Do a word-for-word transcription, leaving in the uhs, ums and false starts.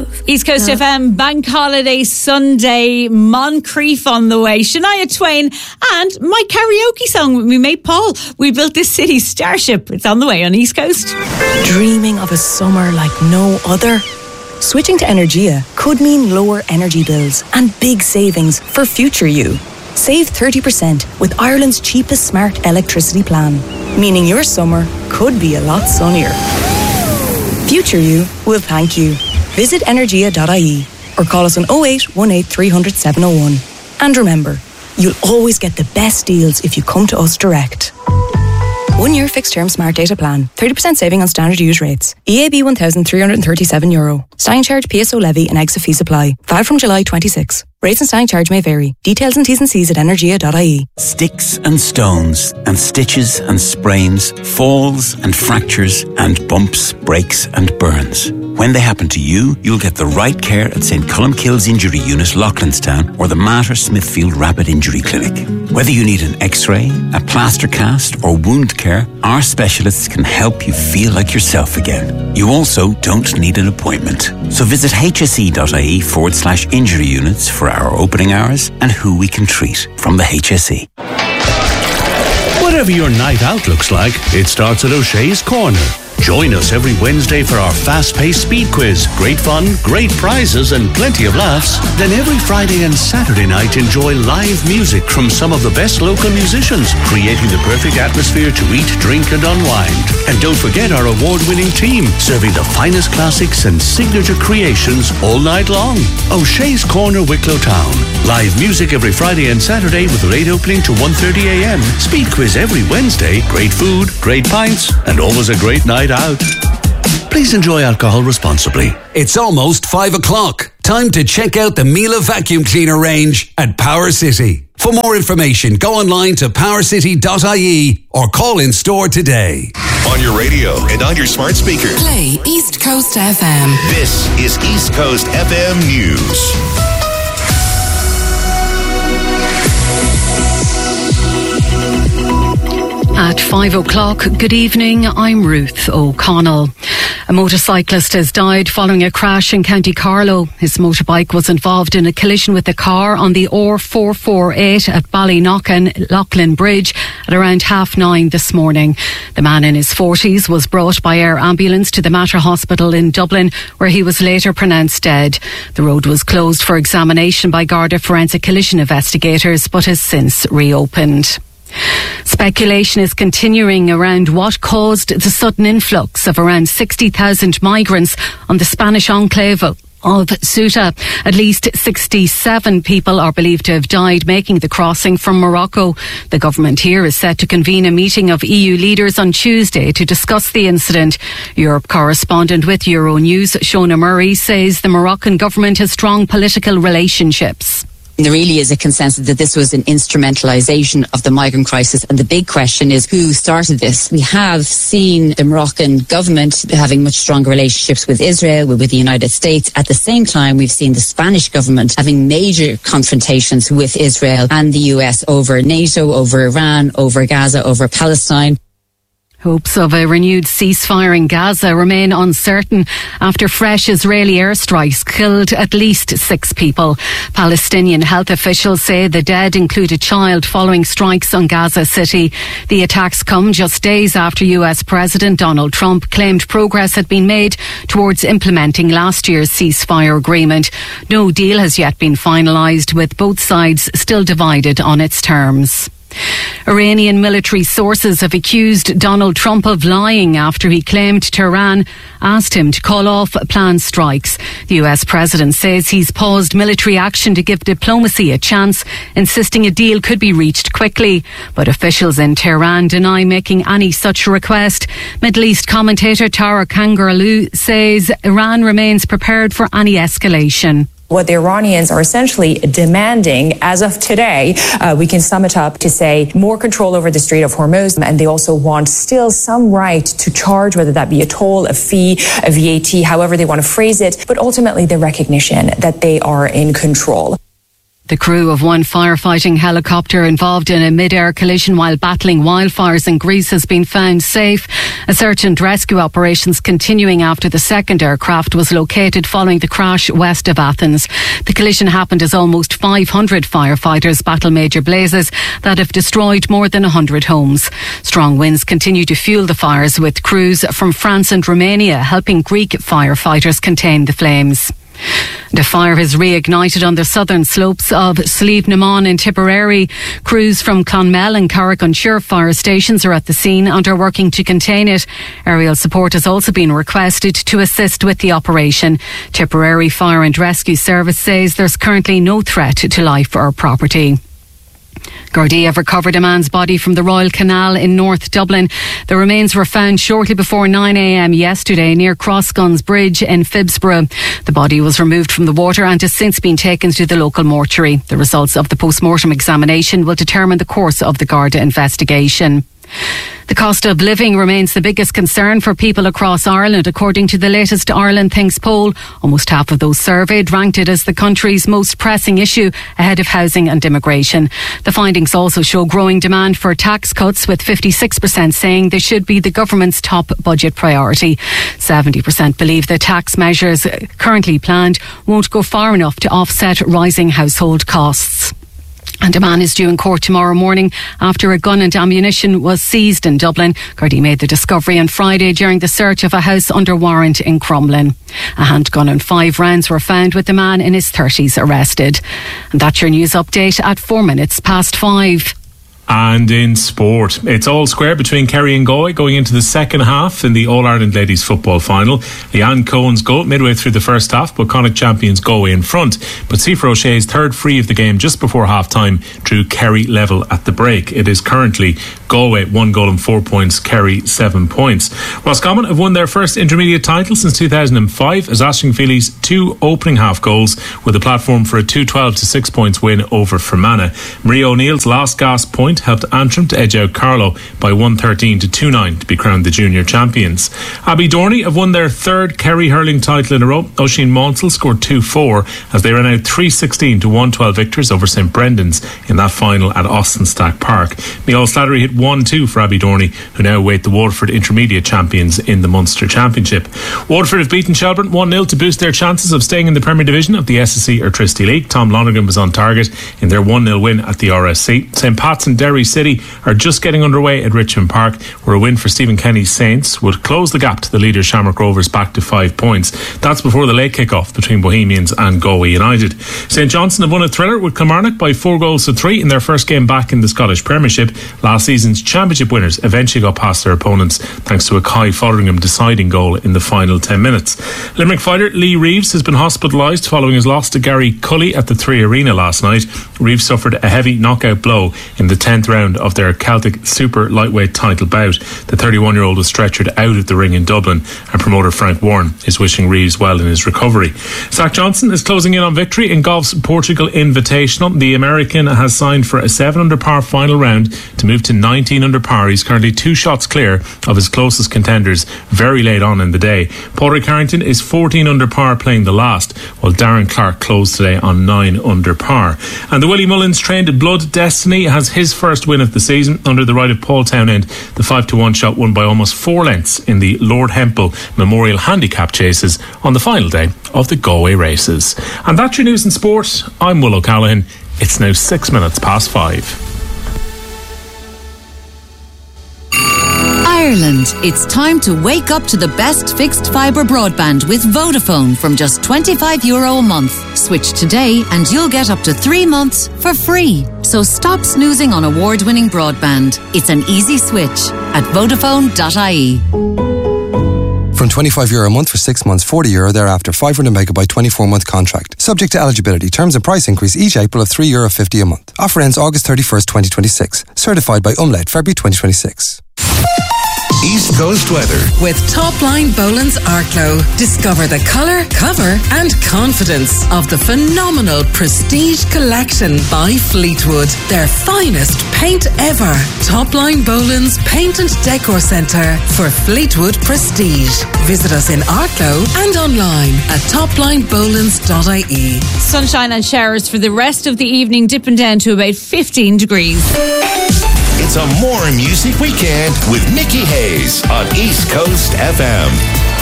love. East Coast love. F M, Bank Holiday Sunday, Moncrief on the way. Shania Twain and my karaoke song with me mate Paul. We built this city starship. It's on the way on East Coast. Dreaming of a summer like no other? Switching to Energia could mean lower energy bills and big savings for future you. Save thirty percent with Ireland's cheapest smart electricity plan, meaning your summer could be a lot sunnier. Future you will thank you. Visit energia dot I E or call us on oh eight one eight three hundred seven oh one. And remember, you'll always get the best deals if you come to us direct. One year fixed term smart data plan. thirty percent saving on standard use rates. E A B one thousand three hundred thirty-seven euro. Standing charge, P S O levy and exit fees apply. Valid from July twenty-sixth. Rates and standing charge may vary. Details and T's and C's at energia dot I E. Sticks and stones and stitches and sprains, falls and fractures and bumps, breaks and burns. When they happen to you, you'll get the right care at St Columkille's Injury Unit, Loughlinstown, or the Mater Smithfield Rapid Injury Clinic. Whether you need an X-ray, a plaster cast or wound care, our specialists can help you feel like yourself again. You also don't need an appointment. So visit hse.ie forward slash injury units for our opening hours and who we can treat from the H S E. Whatever your night out looks like, it starts at O'Shea's Corner. Join us every Wednesday for our fast-paced speed quiz. Great fun, great prizes and plenty of laughs. Then every Friday and Saturday night enjoy live music from some of the best local musicians, creating the perfect atmosphere to eat, drink and unwind. And don't forget our award-winning team, serving the finest classics and signature creations all night long. O'Shea's Corner, Wicklow Town. Live music every Friday and Saturday with late opening to one thirty a m. Speed quiz every Wednesday. Great food, great pints and always a great night out. Please enjoy alcohol responsibly. It's almost five o'clock. Time to check out the Miele vacuum cleaner range at Power City. For more information, go online to power city dot I E or call in store today. On your radio and on your smart speaker. Play East Coast F M. This is East Coast F M News. At five o'clock, good evening, I'm Ruth O'Connell. A motorcyclist has died following a crash in County Carlow. His motorbike was involved in a collision with a car on the R four forty-eight at Ballyknocken Loughlin Bridge at around half nine this morning. The man in his forties was brought by air ambulance to the Mater Hospital in Dublin, where he was later pronounced dead. The road was closed for examination by Garda forensic collision investigators, but has since reopened. Speculation is continuing around what caused the sudden influx of around sixty thousand migrants on the Spanish enclave of Ceuta. At least sixty-seven people are believed to have died making the crossing from Morocco. The government here is set to convene a meeting of E U leaders on Tuesday to discuss the incident. Europe correspondent with Euronews, Shona Murray, says the Moroccan government has strong political relationships. There really is a consensus that this was an instrumentalisation of the migrant crisis, and the big question is who started this. We have seen the Moroccan government having much stronger relationships with Israel, with the United States. At the same time, we've seen the Spanish government having major confrontations with Israel and the U S over NATO, over Iran, over Gaza, over Palestine. Hopes of a renewed ceasefire in Gaza remain uncertain after fresh Israeli airstrikes killed at least six people. Palestinian health officials say the dead include a child following strikes on Gaza City. The attacks come just days after U S President Donald Trump claimed progress had been made towards implementing last year's ceasefire agreement. No deal has yet been finalised, with both sides still divided on its terms. Iranian military sources have accused Donald Trump of lying after he claimed Tehran asked him to call off planned strikes. The U S president says he's paused military action to give diplomacy a chance, insisting a deal could be reached quickly. But officials in Tehran deny making any such request. Middle East commentator Tara Kangarloo says Iran remains prepared for any escalation. What the Iranians are essentially demanding as of today, uh, we can sum it up to say more control over the Strait of Hormuz, and they also want still some right to charge, whether that be a toll, a fee, a V A T, however they want to phrase it, but ultimately the recognition that they are in control. The crew of one firefighting helicopter involved in a mid-air collision while battling wildfires in Greece has been found safe. A search and rescue operations continuing after the second aircraft was located following the crash west of Athens. The collision happened as almost five hundred firefighters battle major blazes that have destroyed more than one hundred homes. Strong winds continue to fuel the fires, with crews from France and Romania helping Greek firefighters contain the flames. The fire has reignited on the southern slopes of Slieve Namon in Tipperary. Crews from Clonmel and Carrick-on-Shire fire stations are at the scene and are working to contain it. Aerial support has also been requested to assist with the operation. Tipperary Fire and Rescue Service says there's currently no threat to life or property. Gardaí have recovered a man's body from the Royal Canal in North Dublin. The remains were found shortly before nine a.m. yesterday near Crossguns Bridge in Phibsborough. The body was removed from the water and has since been taken to the local mortuary. The results of the post-mortem examination will determine the course of the Garda investigation. The cost of living remains the biggest concern for people across Ireland, according to the latest Ireland Thinks poll. Almost half of those surveyed ranked it as the country's most pressing issue ahead of housing and immigration. The findings also show growing demand for tax cuts, with fifty-six percent saying they should be the government's top budget priority. seventy percent believe the tax measures currently planned won't go far enough to offset rising household costs. And a man is due in court tomorrow morning after a gun and ammunition was seized in Dublin. Gardaí made the discovery on Friday during the search of a house under warrant in Crumlin. A handgun and five rounds were found, with the man in his thirties arrested. And that's your news update at four minutes past five. And in sport, it's all square between Kerry and Galway going into the second half in the All-Ireland Ladies Football Final. Leanne Cohen's goal midway through the first half put Connacht champions Galway in front, but Sifa O'Shea's third free of the game just before half-time drew Kerry level at the break. It is currently Galway one goal and four points, Kerry seven points. Roscommon have won their first intermediate title since two thousand five as Aisling Feely's two opening half goals were the platform for a two twelve to six points win over Fermanagh. Marie O'Neill's last gasp point helped Antrim to edge out Carlow by one thirteen to two nine to be crowned the junior champions. Abbey Dorney have won their third Kerry hurling title in a row. Oisin Monsell scored two four as they ran out three sixteen to one twelve victors over St Brendan's in that final at Austin Stack Park. Micheál Slattery hit one two for Abbey Dorney, who now await the Waterford intermediate champions in the Munster Championship. Waterford have beaten Shelburne one nil to boost their chances of staying in the Premier Division of the S S C Airtricity League. Tom Lonergan was on target in their one nil win at the R S C. St Pat's and Derry City are just getting underway at Richmond Park, where a win for Stephen Kenny's Saints would close the gap to the leader Shamrock Rovers back to five points. That's before the late kick-off between Bohemians and Galway United. Saint Johnstone have won a thriller with Kilmarnock by four goals to three in their first game back in the Scottish Premiership. Last season's championship winners eventually got past their opponents thanks to a Kai Fotheringham deciding goal in the final ten minutes. Limerick fighter Lee Reeves has been hospitalised following his loss to Gary Cully at the Three Arena last night. Reeves suffered a heavy knockout blow in the tenth round of their Celtic Super Lightweight title bout. The thirty-one-year-old was stretchered out of the ring in Dublin, and promoter Frank Warren is wishing Reeves well in his recovery. Zach Johnson is closing in on victory in golf's Portugal Invitational. The American has signed for a seven under par final round to move to nineteen under par. He's currently two shots clear of his closest contenders very late on in the day. Padraig Harrington is fourteen under par playing the last, while Darren Clark closed today on nine under par. And the Willie Mullins trained Blood Destiny has his first win of the season under the right of Paul Townend. The five to one shot won by almost four lengths in the Lord Hempel Memorial Handicap Chases on the final day of the Galway races. And that's your news in sport. I'm Will O'Callaghan. It's now six minutes past five. Ireland, it's time to wake up to the best fixed fibre broadband with Vodafone from just twenty-five euro a month. Switch today and you'll get up to three months for free. So stop snoozing on award-winning broadband. It's an easy switch at Vodafone dot I E. From twenty-five euro a month for six months, forty euro thereafter, five hundred megabyte twenty-four month contract. Subject to eligibility. Terms and price increase each April of three euro fifty a month. Offer ends August thirty-first, twenty twenty-six. Certified by Umlaut, February twenty twenty-six. East Coast weather. With Topline Boland's Arklow. Discover the colour, cover and confidence of the phenomenal Prestige Collection by Fleetwood. Their finest paint ever. Topline Boland's Paint and Decor Centre for Fleetwood Prestige. Visit us in Arklow and online at top line bolands dot I E. Sunshine and showers for the rest of the evening, dipping down to about fifteen degrees. It's a More Music Weekend with Nikki Hayes on East Coast F M.